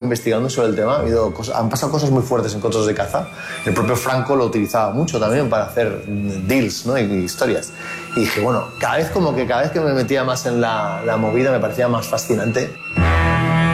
investigando sobre el tema, han pasado cosas muy fuertes en cotos de caza. El propio Franco lo utilizaba mucho también para hacer deals, ¿no? y historias. Y dije, bueno, cada vez que me metía más en la movida me parecía más fascinante.